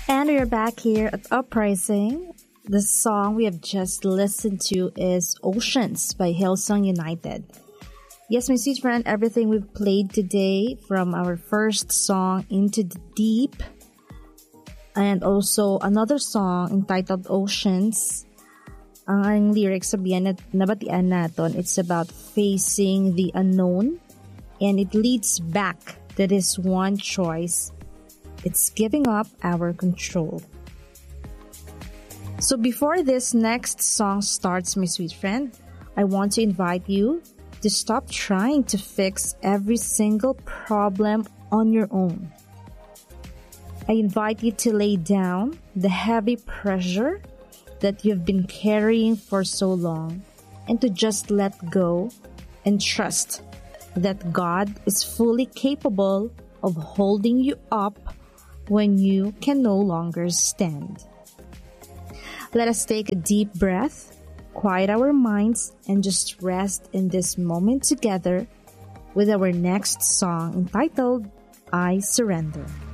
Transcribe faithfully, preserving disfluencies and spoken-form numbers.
And we are back here at Uprising. The song we have just listened to is Oceans by Hillsong United. Yes, my sweet friend, everything we've played today, from our first song, Into the Deep, and also another song entitled Oceans, ang lyrics sabihan na nabatian natin, it's about facing the unknown, and it leads back to this one choice. It's giving up our control. So before this next song starts, my sweet friend, I want to invite you to stop trying to fix every single problem on your own. I invite you to lay down the heavy pressure that you've been carrying for so long and to just let go and trust that God is fully capable of holding you up when you can no longer stand. Let us take a deep breath, quiet our minds, and just rest in this moment together with our next song entitled, I Surrender.